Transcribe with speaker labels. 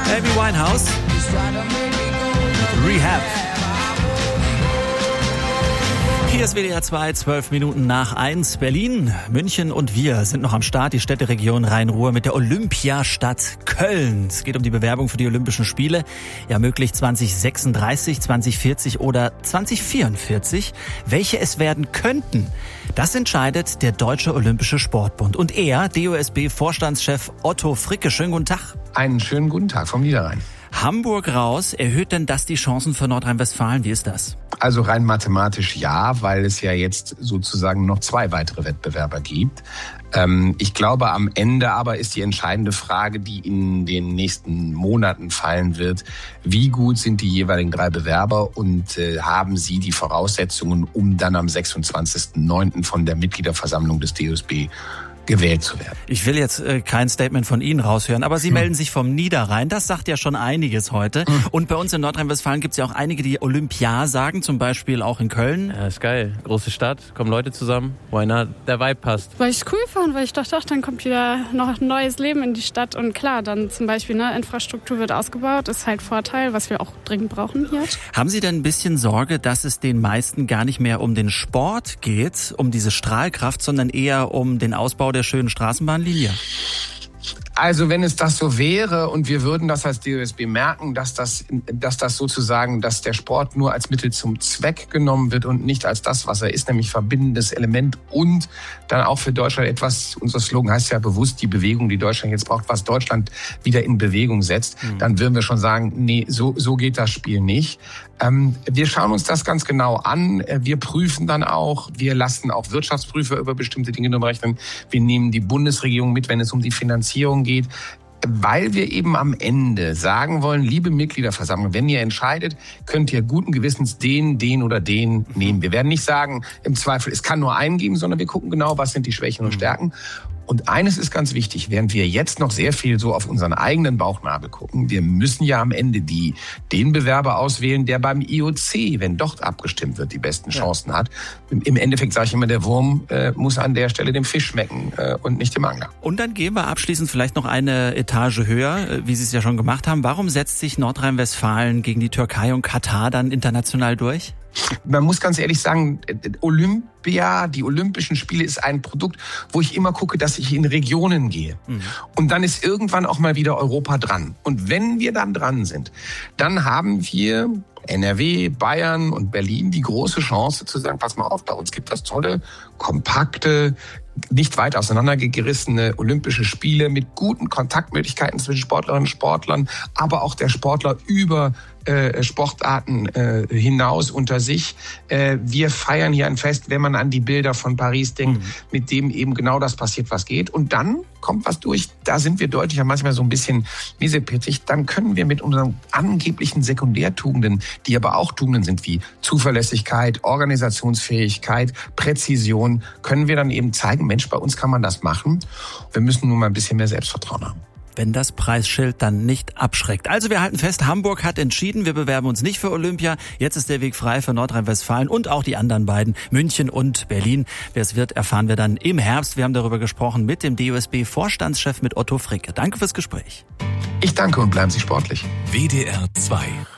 Speaker 1: Amy Winehouse. Rehab. Hier ist WDR 2, 12 Minuten nach 1. Berlin, München und wir sind noch am Start. Die Städteregion Rhein-Ruhr mit der Olympiastadt Köln. Es geht um die Bewerbung für die Olympischen Spiele. Ja, möglich 2036, 2040 oder 2044. Welche es werden könnten, das entscheidet der Deutsche Olympische Sportbund. Und er, DOSB-Vorstandschef Otto Fricke. Schönen guten Tag.
Speaker 2: Einen schönen guten Tag vom Niederrhein.
Speaker 1: Hamburg raus. Erhöht denn das die Chancen für Nordrhein-Westfalen? Wie ist das?
Speaker 2: Also rein mathematisch ja, weil es ja jetzt sozusagen noch 2 weitere Wettbewerber gibt. Ich glaube, am Ende aber ist die entscheidende Frage, die in den nächsten Monaten fallen wird: Wie gut sind die jeweiligen 3 Bewerber und haben sie die Voraussetzungen, um dann am 26.09. von der Mitgliederversammlung des DOSB gewählt zu werden.
Speaker 1: Ich will jetzt kein Statement von Ihnen raushören, aber Sie melden sich vom Niederrhein. Das sagt ja schon einiges heute. Und bei uns in Nordrhein-Westfalen gibt es ja auch einige, die Olympia sagen, zum Beispiel auch in Köln.
Speaker 3: Ja, ist geil. Große Stadt, kommen Leute zusammen. Why not? Der Vibe passt.
Speaker 4: Weil ich es cool fand, weil ich dachte, ach, dann kommt wieder noch ein neues Leben in die Stadt. Und klar, dann zum Beispiel, Infrastruktur wird ausgebaut, ist halt Vorteil, was wir auch dringend brauchen hier.
Speaker 1: Haben Sie denn ein bisschen Sorge, dass es den meisten gar nicht mehr um den Sport geht, um diese Strahlkraft, sondern eher um den Ausbau der schönen Straßenbahnlinie?
Speaker 2: Also wenn es das so wäre und wir würden das als DOSB merken, dass der Sport nur als Mittel zum Zweck genommen wird und nicht als das, was er ist, nämlich verbindendes Element und dann auch für Deutschland etwas, unser Slogan heißt ja bewusst, die Bewegung, die Deutschland jetzt braucht, was Deutschland wieder in Bewegung setzt, dann würden wir schon sagen, nee, so geht das Spiel nicht. Wir schauen uns das ganz genau an. Wir prüfen dann auch. Wir lassen auch Wirtschaftsprüfer über bestimmte Dinge rechnen. Wir nehmen die Bundesregierung mit, wenn es um die Finanzierung geht. Weil wir eben am Ende sagen wollen, liebe Mitgliederversammlung, wenn ihr entscheidet, könnt ihr guten Gewissens den oder den nehmen. Wir werden nicht sagen, im Zweifel, es kann nur einen geben, sondern wir gucken genau, was sind die Schwächen und Stärken. Und eines ist ganz wichtig, während wir jetzt noch sehr viel so auf unseren eigenen Bauchnabel gucken, wir müssen ja am Ende den Bewerber auswählen, der beim IOC, wenn dort abgestimmt wird, die besten Chancen hat. Im Endeffekt sage ich immer, der Wurm muss an der Stelle dem Fisch schmecken und nicht dem Angler.
Speaker 1: Und dann gehen wir abschließend vielleicht noch eine Etage höher, wie Sie es ja schon gemacht haben. Warum setzt sich Nordrhein-Westfalen gegen die Türkei und Katar dann international durch?
Speaker 2: Man muss ganz ehrlich sagen, die Olympischen Spiele ist ein Produkt, wo ich immer gucke, dass ich in Regionen gehe. Und dann ist irgendwann auch mal wieder Europa dran. Und wenn wir dann dran sind, dann haben wir NRW, Bayern und Berlin die große Chance zu sagen, pass mal auf, bei uns gibt das tolle, kompakte, nicht weit auseinandergerissene Olympische Spiele mit guten Kontaktmöglichkeiten zwischen Sportlerinnen und Sportlern, aber auch der Sportler über Sportarten hinaus unter sich. Wir feiern hier ein Fest, wenn man an die Bilder von Paris denkt, mit dem eben genau das passiert, was geht. Und dann kommt was durch, da sind wir deutlich ja manchmal so ein bisschen miesepetrig, dann können wir mit unseren angeblichen Sekundärtugenden, die aber auch Tugenden sind wie Zuverlässigkeit, Organisationsfähigkeit, Präzision, können wir dann eben zeigen, Mensch, bei uns kann man das machen. Wir müssen nur mal ein bisschen mehr Selbstvertrauen haben.
Speaker 1: Wenn das Preisschild dann nicht abschreckt. Also wir halten fest, Hamburg hat entschieden, wir bewerben uns nicht für Olympia. Jetzt ist der Weg frei für Nordrhein-Westfalen und auch die anderen beiden, München und Berlin. Wer es wird, erfahren wir dann im Herbst. Wir haben darüber gesprochen mit dem DOSB-Vorstandschef, mit Otto Fricke. Danke fürs Gespräch.
Speaker 2: Ich danke und bleiben Sie sportlich.
Speaker 5: WDR 2